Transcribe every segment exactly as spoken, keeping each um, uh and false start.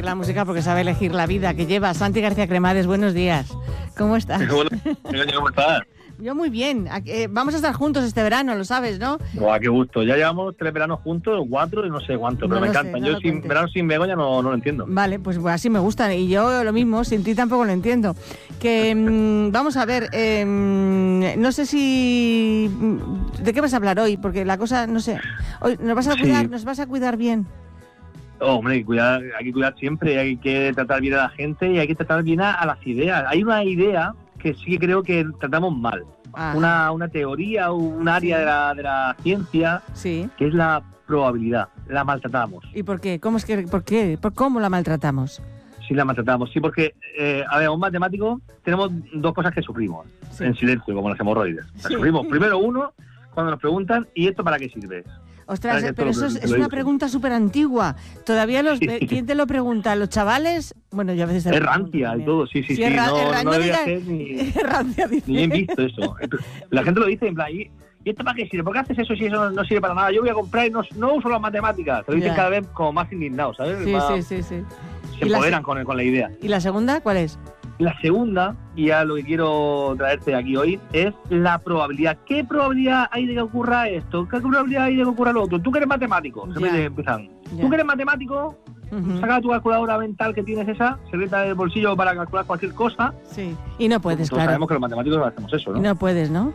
la música porque sabe elegir la vida que lleva. Santi García Cremades, buenos días. ¿Cómo estás? Bueno, ¿cómo estás? Yo muy bien. Eh, vamos a estar juntos este verano, lo sabes, ¿no? Buah, qué gusto. Ya llevamos tres veranos juntos, cuatro y no sé cuánto, pero No me lo sé, encantan. no Yo lo sin cuentes. verano sin Begoña no, no lo entiendo. Vale, pues, pues así me gustan. Y yo lo mismo, sin ti tampoco lo entiendo. Que mm, vamos a ver, eh, no sé si... ¿De qué vas a hablar hoy? Porque la cosa, no sé... Hoy ¿Nos vas a cuidar, Sí. nos vas a cuidar bien? Oh, hombre, hay que, cuidar, hay que cuidar siempre, hay que tratar bien a la gente y hay que tratar bien a, a las ideas. Hay una idea que sí que creo que tratamos mal. Ajá. Una, una teoría, un área Sí. de, la, de la ciencia, Sí. que es la probabilidad. La maltratamos. ¿Y por qué? ¿Cómo es que, por qué? ¿Por cómo la maltratamos? Sí, la maltratamos. Sí, porque, eh, a ver, un matemático tenemos dos cosas que sufrimos Sí. en silencio, como las hemorroides. Las Sí. sufrimos primero uno, cuando nos preguntan, ¿y esto para qué sirve? Ostras, Para que pero esto eso lo- es, te es lo una digo. pregunta súper antigua. Todavía los... Sí. ¿Quién te lo pregunta? ¿Los chavales? Bueno, yo a veces... te lo Es pregunto rancia y también. todo, sí, sí, sí. es ra- no, es ra- no no debería digas- ser ni, es rancia, dice. ni bien visto eso. La gente lo dice en plan, ¿y, ¿y esto para qué sirve? ¿Por qué haces eso si eso no, no sirve para nada? Yo voy a comprar y no, no uso las matemáticas. Te lo dicen Ya. cada vez como más indignados, ¿sabes? Sí, Más- sí, sí, sí. Se ¿Y la empoderan se- con, con la idea. ¿Y la segunda cuál es? La segunda, y ya lo que quiero traerte aquí hoy, es la probabilidad. ¿Qué probabilidad hay de que ocurra esto? ¿Qué probabilidad hay de que ocurra lo otro? Tú que eres matemático, Ya. se empiezan. Ya. Tú que eres matemático, Ujú. saca tu calculadora mental que tienes esa, secreta del bolsillo para calcular cualquier cosa. Sí. Y no puedes, Todos claro. sabemos que los matemáticos hacemos eso, ¿no? Y no puedes, ¿no?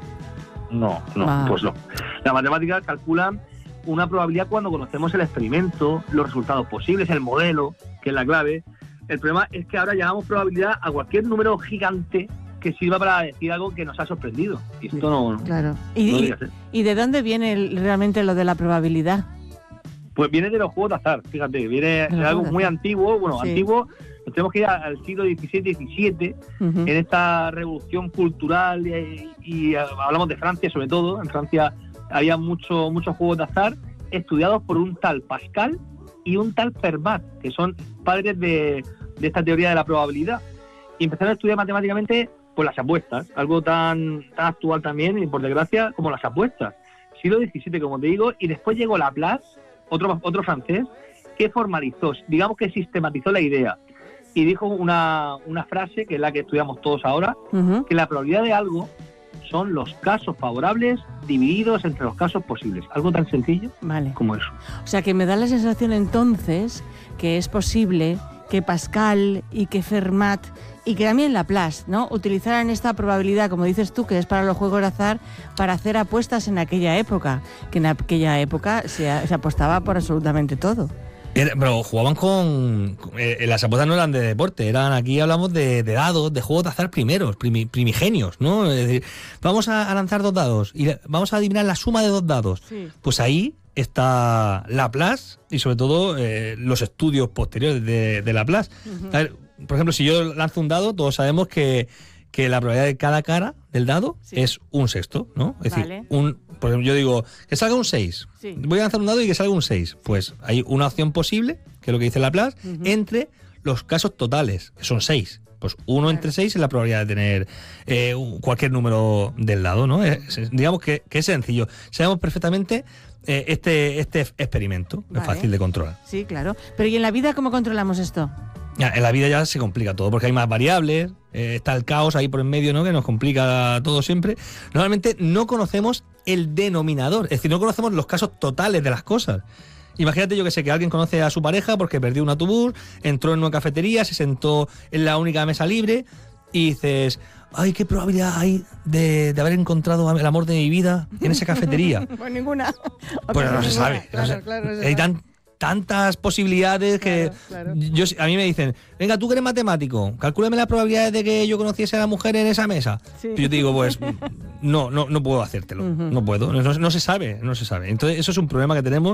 No, no, Ah. pues no. Las matemáticas calculan una probabilidad cuando conocemos el experimento, los resultados posibles, el modelo, que es la clave. El problema es que ahora llamamos probabilidad a cualquier número gigante que sirva para decir algo que nos ha sorprendido. Y esto no, Claro. no ¿Y, y, debería ser. y de dónde viene el- realmente lo de la probabilidad? Pues viene de los juegos de azar, fíjate, viene De de los algo juegos de muy azar. antiguo, bueno, Sí. antiguo, nos tenemos que ir al siglo diecisiete diecisiete, Ujú. en esta revolución cultural y, y hablamos de Francia sobre todo. En Francia había mucho, muchos juegos de azar estudiados por un tal Pascal y un tal Fermat, que son padres de, de esta teoría de la probabilidad, y empezaron a estudiar matemáticamente pues las apuestas, algo tan, tan actual también y por desgracia como las apuestas. Siglo diecisiete, como te digo, y después llegó Laplace, otro, otro francés, que formalizó, digamos que sistematizó la idea y dijo una, una frase que es la que estudiamos todos ahora, Ujú. que la probabilidad de algo son los casos favorables divididos entre los casos posibles. Algo tan sencillo Vale. como eso. O sea, que me da la sensación entonces que es posible que Pascal y que Fermat y que también Laplace, ¿no?, utilizaran esta probabilidad, como dices tú, que es para los juegos de azar, para hacer apuestas en aquella época, que en aquella época se, se apostaba por absolutamente todo. Era- pero jugaban con... Eh, las apuestas no eran de deporte, eran aquí hablamos de, de dados, de juegos de azar primeros, primi- primigenios, ¿no? Es decir, vamos a, a lanzar dos dados y le- vamos a adivinar la suma de dos dados. Sí. Pues ahí está Laplace y sobre todo eh, los estudios posteriores de, de Laplace. A ver, por ejemplo, si yo lanzo un dado, todos sabemos que, que la probabilidad de cada cara del dado Sí. es un sexto, ¿no? Es Vale. decir, un, por ejemplo, yo digo que salga un seis. Sí. Voy a lanzar un dado y que salga un seis. Pues hay una opción posible, que es lo que dice Laplace, Ujú. entre los casos totales, que son seis. Pues uno Claro. entre seis es la probabilidad de tener eh, un- cualquier número del lado, ¿no? Es- es- digamos que, que es sencillo. Sabemos perfectamente eh, este, este experimento. Vale. Es fácil de controlar. Sí, claro. Pero ¿y en la vida cómo controlamos esto? Ya, en la vida ya se complica todo porque hay más variables, eh, está el caos ahí por en medio, ¿no?, que nos complica todo siempre. Normalmente no conocemos el denominador, es decir, no conocemos los casos totales de las cosas. Imagínate, yo que sé, que alguien conoce a su pareja porque perdió un autobús, entró en una cafetería, se sentó en la única mesa libre y dices, ay, qué probabilidad hay de, de haber encontrado el amor de mi vida en esa cafetería. Pues ninguna. Pues no se sabe. no Claro, se- claro, no se hay sabe. tan- tantas posibilidades que Claro, claro. yo a mí me dicen, venga, tú que eres matemático, calcúlame las probabilidades de que yo conociese a la mujer en esa mesa. Sí. Yo te digo, pues no, no, no puedo hacértelo, Ujú. no puedo, no, no se sabe, no se sabe. Entonces eso es un problema que tenemos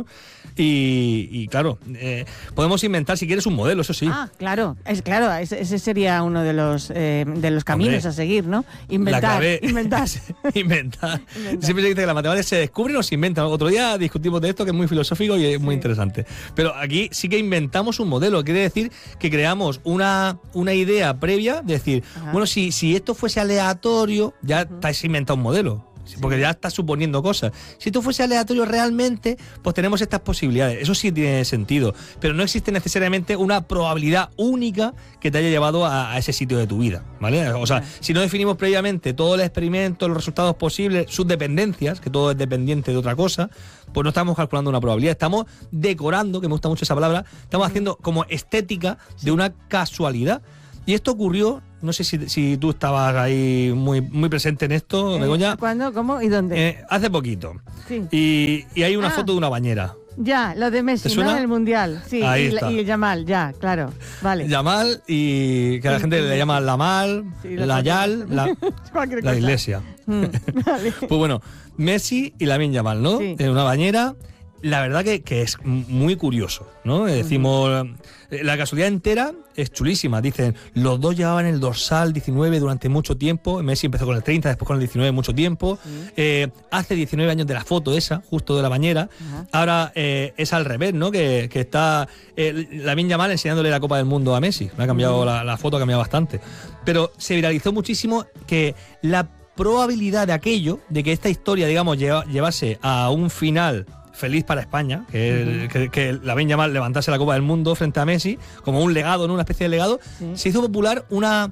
y, y claro, eh, podemos inventar si quieres un modelo, eso sí. Ah, claro, es claro, ese, ese sería uno de los eh, de los caminos Hombre, a seguir, ¿no? La Inventar, clave inventar. es inventar. Inventar. Siempre se dice que las matemáticas se descubren o se inventan. Otro día discutimos de esto, que es muy filosófico y es muy Sí. interesante. Pero aquí sí que inventamos un modelo. Quiere decir que creamos una, una idea previa de decir, Ajá. bueno, si, si esto fuese aleatorio, ya te has inventado un modelo. porque ya estás suponiendo cosas. Si esto fuese aleatorio realmente, pues tenemos estas posibilidades. Eso sí tiene sentido, pero no existe necesariamente una probabilidad única que te haya llevado a, a ese sitio de tu vida, ¿vale? O sea, si no definimos previamente todo el experimento, los resultados posibles, sus dependencias, que todo es dependiente de otra cosa, pues no estamos calculando una probabilidad, estamos decorando, que me gusta mucho esa palabra, estamos haciendo como estética de una casualidad. Y esto ocurrió, no sé si, si tú estabas ahí muy, muy presente en esto, Eh, Begoña. ¿Cuándo? ¿Cómo? ¿Y dónde? Eh, hace poquito. Sí. Y, y hay una Ah. foto de una bañera. Ya, lo de Messi, ¿Te suena? ¿no? En el Mundial. Sí, Ahí y, está. y Yamal, ya, claro. Vale. Yamal y que a la Sí, gente sí, le sí. llama Lamal, Sí, lo la cualquier Yal, cosa. la, Cualquier la cosa. iglesia. Mm, vale. Pues bueno, Messi y Lamine Yamal, ¿no? Sí. En una bañera. La verdad que, que es muy curioso, ¿no? Decimos, eh, la casualidad entera es chulísima. Dicen, los dos llevaban el dorsal diecinueve durante mucho tiempo. Messi empezó con el treinta, después con el diecinueve mucho tiempo. Sí. Eh, hace diecinueve años de la foto esa, justo de la bañera. Ajá. Ahora eh, es al revés, ¿no? Que, que está eh, Lamine Yamal enseñándole la Copa del Mundo a Messi. Me ha cambiado la, la foto, ha cambiado bastante. Pero se viralizó muchísimo que la probabilidad de aquello, de que esta historia, digamos, lleva, llevase a un final feliz para España, que, uh-huh. que, que Lamine Yamal levantase la Copa del Mundo frente a Messi, como un legado, ¿no? Una especie de legado, sí. Se hizo popular una,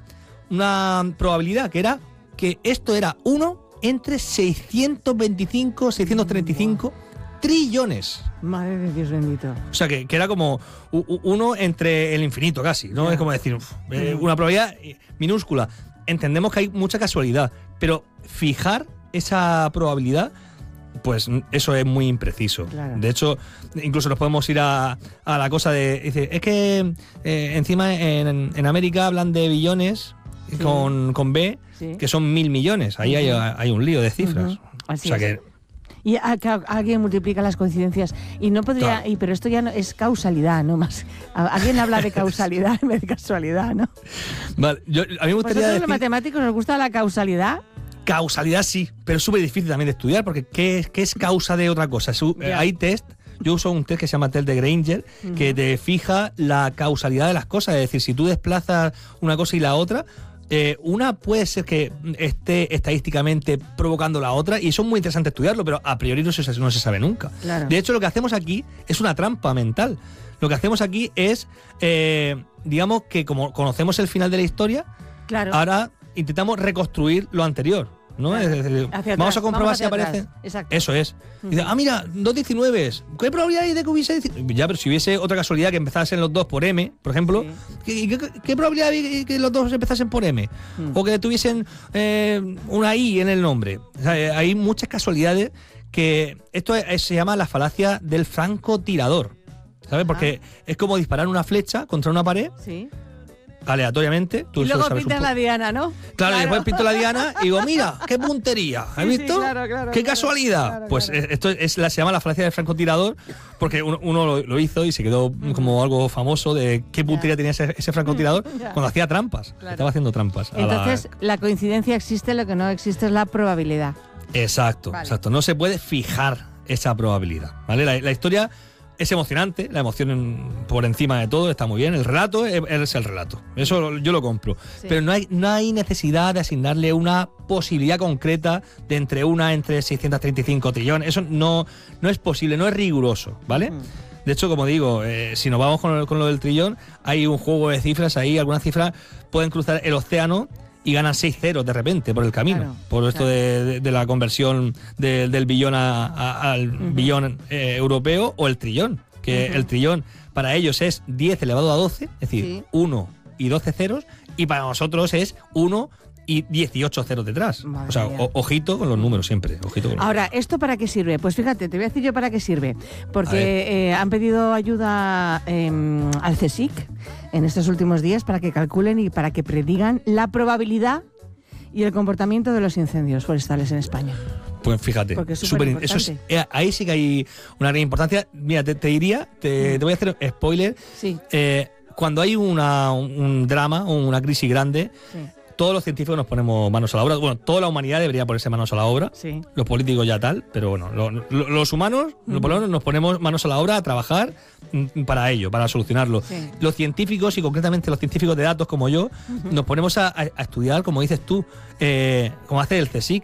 una probabilidad, que era que esto era uno entre seiscientos veinticinco, seiscientos treinta y cinco wow. trillones. Madre de Dios bendito. O sea, que, que era como uno entre el infinito casi, ¿no? Yeah. Es como decir, uf, eh, una probabilidad minúscula. Entendemos que hay mucha casualidad, pero fijar esa probabilidad, pues eso es muy impreciso. Claro. De hecho, incluso nos podemos ir a, a la cosa de... Dice, es que eh, encima en, en América hablan de billones sí. con, con B, sí. que son mil millones. Ahí uh-huh. hay, hay un lío de cifras. Uh-huh. Así o sea es. que... Y a, a, alguien multiplica las coincidencias y no podría, claro. y, pero esto ya no es causalidad, no más. A, alguien habla de causalidad en vez de casualidad, ¿no? Vale, yo, a mí me gustaría ¿Vosotros decir... los matemáticos os gusta la causalidad? Causalidad sí, pero es súper difícil también de estudiar, porque ¿qué es, qué es causa de otra cosa? Su, eh, hay test, yo uso un test que se llama test de Granger, uh-huh. que te fija la causalidad de las cosas, es decir, si tú desplazas una cosa y la otra, eh, una puede ser que esté estadísticamente provocando la otra, y eso es muy interesante estudiarlo, pero a priori no se, no se sabe nunca. Claro. De hecho, lo que hacemos aquí es una trampa mental. Lo que hacemos aquí es, eh, digamos que como conocemos el final de la historia, claro. ahora intentamos reconstruir lo anterior, ¿no? Claro. Es decir, vamos a comprobar vamos si aparece. Exacto. Eso es. Uh-huh. Y dice, ah, mira, dos diecinueve. ¿Qué probabilidad hay de que hubiese? Ya, pero si hubiese otra casualidad que empezasen los dos por M, por ejemplo, sí. ¿qué, qué, qué probabilidad hay que los dos empezasen por M? Uh-huh. O que tuviesen eh, una I en el nombre. O sea, hay muchas casualidades que esto es, se llama la falacia del francotirador, ¿sabes? Porque ah. es como disparar una flecha contra una pared. Sí. Aleatoriamente. Tú y luego pintas la diana, ¿no? Claro, claro, y después pinto la diana y digo, mira, qué puntería. ¿Has sí, visto? Sí, claro, claro, qué claro, casualidad. Claro, pues claro. esto es la, se llama la falacia del francotirador, porque uno, uno lo, lo hizo y se quedó uh-huh. como algo famoso de qué puntería yeah. tenía ese, ese francotirador yeah. cuando hacía trampas. Claro. Estaba haciendo trampas. Entonces, la... la coincidencia existe, lo que no existe es la probabilidad. Exacto, vale. exacto. No se puede fijar esa probabilidad, ¿vale? La, la historia es emocionante, la emoción por encima de todo está muy bien. El relato es, es el relato, eso yo lo compro. Sí. Pero no hay, no hay necesidad de asignarle una posibilidad concreta de entre una entre seiscientos treinta y cinco trillones. Eso no, no es posible, no es riguroso, ¿vale? Mm. De hecho, como digo, eh, si nos vamos con, con lo del trillón, hay un juego de cifras ahí, algunas cifras pueden cruzar el océano y ganan seis ceros de repente por el camino, claro, por esto claro. de, de, de la conversión de, del billón a, a, al uh-huh. billón eh, europeo, o el trillón, que uh-huh. el trillón para ellos es diez elevado a doce, es decir, sí. uno y doce ceros, y para nosotros es uno y dieciocho ceros detrás. Madre o sea, o, ojito con los números siempre. Ojito con los Ahora, números. ¿esto para qué sirve? Pues fíjate, te voy a decir yo para qué sirve. Porque eh, han pedido ayuda eh, al CSIC en estos últimos días para que calculen y para que predigan la probabilidad y el comportamiento de los incendios forestales en España. Pues fíjate, es super, eso es, ahí sí que hay una gran importancia. Mira, te, te diría, te, te voy a hacer spoiler. Sí. Eh, cuando hay una, un drama o una crisis grande, sí. todos los científicos nos ponemos manos a la obra. Bueno, toda la humanidad debería ponerse manos a la obra. Sí. Los políticos ya tal, pero bueno, lo, lo, los humanos uh-huh. los nos ponemos manos a la obra a trabajar para ello, para solucionarlo. Sí. Los científicos, y concretamente los científicos de datos como yo, uh-huh. nos ponemos a, a estudiar, como dices tú, eh, como hace el CSIC,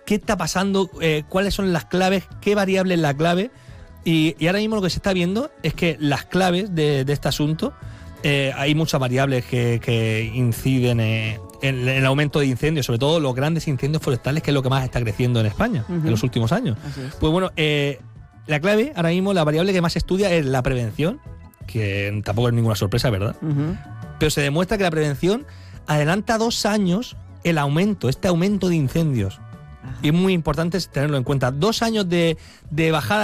qué está pasando, eh, cuáles son las claves, qué variable es la clave. Y, y ahora mismo lo que se está viendo es que las claves de, de este asunto, eh, hay muchas variables que, que inciden eh, en, en el aumento de incendios, sobre todo los grandes incendios forestales, que es lo que más está creciendo en España uh-huh. en los últimos años. Pues bueno, eh, la clave ahora mismo, la variable que más se estudia es la prevención, que tampoco es ninguna sorpresa, ¿verdad? Uh-huh. Pero se demuestra que la prevención adelanta dos años el aumento, este aumento de incendios. Ajá. Y es muy importante tenerlo en cuenta. Dos años de, de bajada